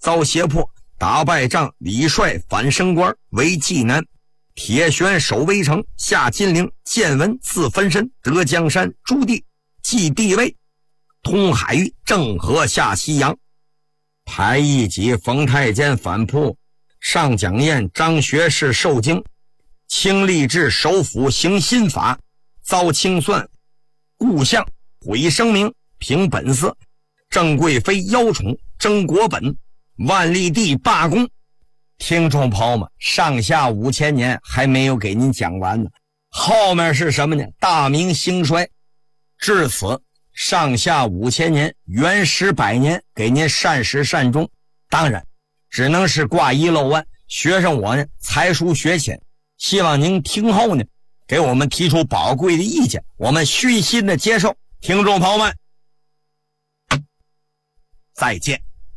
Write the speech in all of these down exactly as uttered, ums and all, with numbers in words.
遭胁迫，打败仗，李帅反升官为济南。铁旋守围城，下金陵，建文自分身，得江山，朱棣继帝位，通海域，郑和下西洋。排义己冯太监反扑，上蒋彦张学士受惊，清吏治首府行新法，遭清算，故相毁声名，凭本色，郑贵妃邀宠，征国本，万历帝罢工。听众朋友们，上下五千年还没有给您讲完呢，后面是什么呢？大明兴衰。至此上下五千年，元十百年，给您善始善终。当然只能是挂一漏万，学生我呢才疏学浅，希望您听后呢给我们提出宝贵的意见，我们虚心的接受。听众朋友们，再见。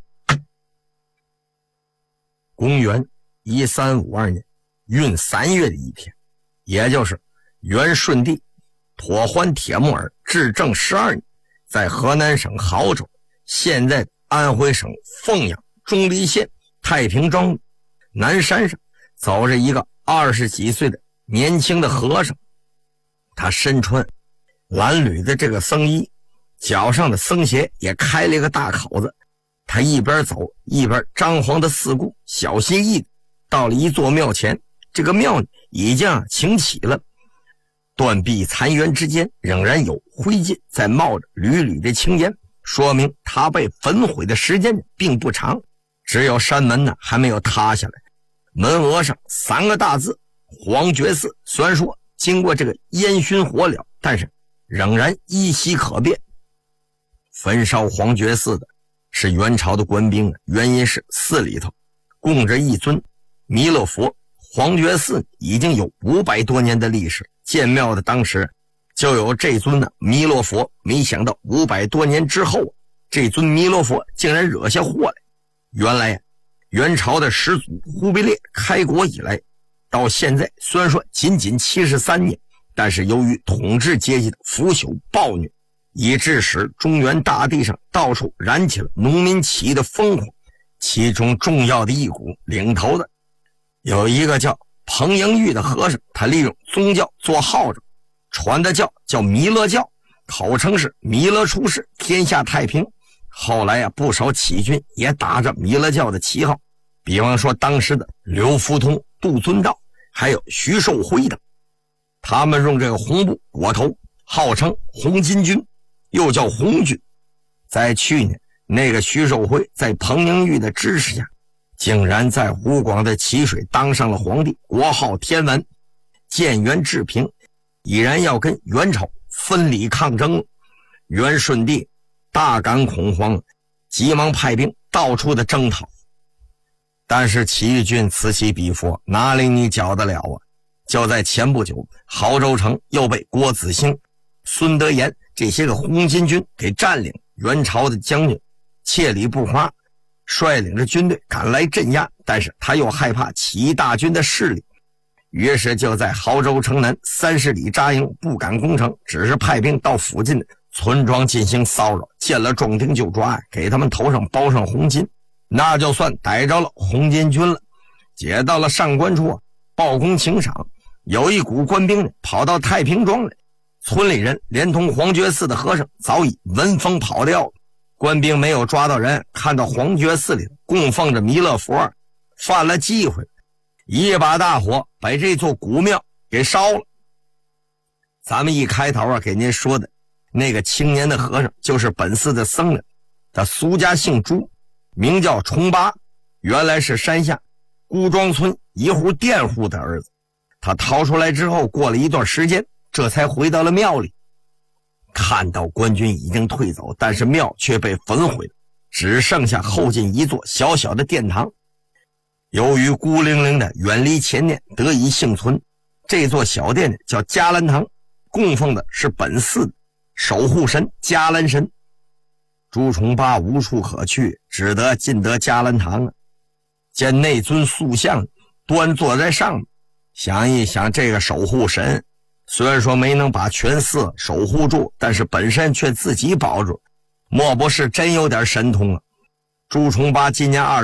公元一三五二年闰三月的一天，也就是元顺帝妥欢铁木儿至正十二年，在河南省亳州，现在安徽省凤阳钟离县太平庄南山上，走着一个二十几岁的年轻的和尚。他身穿蓝缕的这个僧衣，脚上的僧鞋也开了一个大口子。他一边走一边张皇的四顾，小心翼翼到了一座庙前。这个庙已经清起了，断壁残垣之间仍然有灰烬在冒着缕缕的青烟，说明它被焚毁的时间并不长。只有山门呢还没有塌下来，门额上三个大字黄觉寺，虽然说经过这个烟熏火燎，但是仍然依稀可辨。焚烧黄觉寺的是元朝的官兵，原因是寺里头供着一尊弥勒佛。黄觉寺已经有五百多年的历史，建庙的当时就有这尊的弥勒佛，没想到五百多年之后，这尊弥勒佛竟然惹下祸来。原来元朝的始祖忽必烈开国以来到现在，虽然说仅仅七十三年，但是由于统治阶级的腐朽暴虐，以致使中原大地上到处燃起了农民起义的疯狂。其中重要的一股领头的有一个叫彭英玉的和尚，他利用宗教做号召，传的教叫弥勒教，口称是弥勒出世，天下太平。后来啊，不少起义军也打着弥勒教的旗号，比方说当时的刘福通、杜遵道还有徐寿辉等，他们用这个红布裹头，号称红巾军，又叫红军。在去年，那个徐寿辉在彭英玉的支持下，竟然在湖广的淇水当上了皇帝，国号天文，建元治平，已然要跟元朝分离抗争了。元顺帝大感恐慌，急忙派兵到处的征讨。但是起义军此起彼伏，哪里你搅得了啊？就在前不久，亳州城又被郭子兴、孙德言这些个红巾军给占领。元朝的将军切里不花率领着军队赶来镇压，但是他又害怕起义大军的势力，于是就在亳州城南三十里扎营，不敢攻城，只是派兵到附近的村庄进行骚扰，见了壮丁就抓，给他们头上包上红巾，那就算逮着了红巾军了。接到了上官处报功请赏，有一股官兵跑到太平庄来，村里人连同黄觉寺的和尚早已闻风跑掉了。官兵没有抓到人，看到黄觉寺里供奉着弥勒佛，犯了忌讳，一把大火把这座古庙给烧了。咱们一开头啊给您说的那个青年的和尚就是本寺的僧人，他俗家姓朱，名叫重八，原来是山下孤庄村一户佃户的儿子。他逃出来之后，过了一段时间，这才回到了庙里，看到官军已经退走，但是庙却被焚毁了，只剩下后进一座小小的殿堂。由于孤零零的远离前殿得以幸存，这座小殿叫迦兰堂，供奉的是本寺的守护神迦兰神。朱重八无处可去，只得进得迦兰堂，见那尊塑像端坐在上面，想一想，这个守护神虽然说没能把全寺守护住，但是本身却自己保住，莫不是真有点神通啊？朱重八今年二